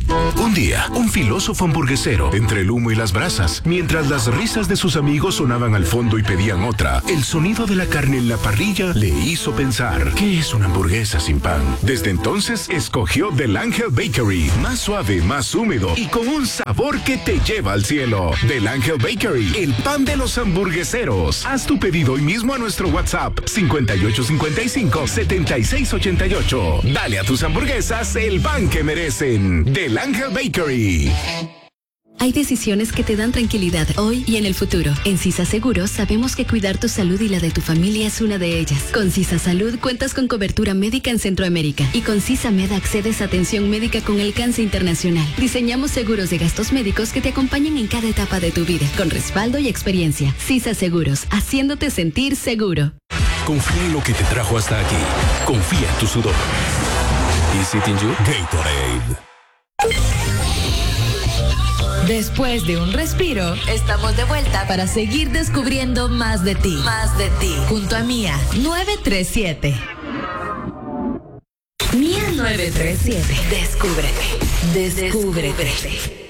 Un día, un filósofo hamburguesero, entre el humo y las brasas, mientras las risas de sus amigos sonaban al fondo y pedían otra, el sonido de la carne en la parrilla le hizo pensar, ¿qué es una hamburguesa sin pan? Desde entonces, escogió Del Ángel Bakery, más suave, más húmedo y con un sabor que te lleva al cielo. Del Ángel Bakery, el pan de los hamburgueseros. Haz tu pedido hoy mismo a nuestro WhatsApp 5855-7688. Dale a tus hamburguesas el pan que merecen. Del Ángel Bakery. Hay decisiones que te dan tranquilidad hoy y en el futuro. En Sisa Seguros sabemos que cuidar tu salud y la de tu familia es una de ellas. Con Sisa Salud cuentas con cobertura médica en Centroamérica y con Sisa Med accedes a atención médica con alcance internacional. Diseñamos seguros de gastos médicos que te acompañen en cada etapa de tu vida, con respaldo y experiencia. Sisa Seguros, haciéndote sentir seguro. Confía en lo que te trajo hasta aquí. Confía en tu sudor. Is it in you? Gatorade. Después de un respiro, estamos de vuelta para seguir descubriendo más de ti. Más de ti. Junto a Mía 937. Mía 937. Descúbrete. Descúbrete.